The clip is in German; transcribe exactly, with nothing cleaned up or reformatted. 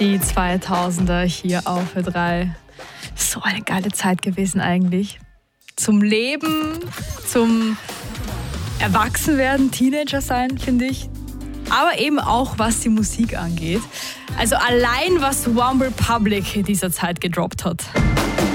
Die zweitausender hier auf Ö drei. So eine geile Zeit gewesen eigentlich. Zum Leben, zum Erwachsenwerden, Teenager sein, finde ich. Aber eben auch, was die Musik angeht. Also allein, was OneRepublic in dieser Zeit gedroppt hat.